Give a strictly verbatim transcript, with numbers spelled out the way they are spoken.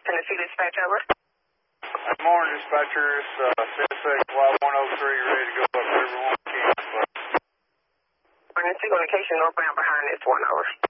Tennessee Dispatch, over. Good morning, dispatcher. It's uh, Cincinnati Y one oh three, ready to go up River one King. Tennessee location northbound behind this one, over.